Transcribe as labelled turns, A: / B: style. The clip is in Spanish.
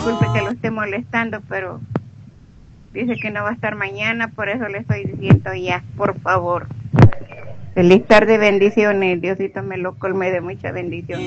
A: disculpe que lo esté molestando, pero dice que no va a estar mañana, por eso le estoy diciendo ya, por favor. Feliz tarde, bendiciones. Diosito me lo colme de mucha bendición.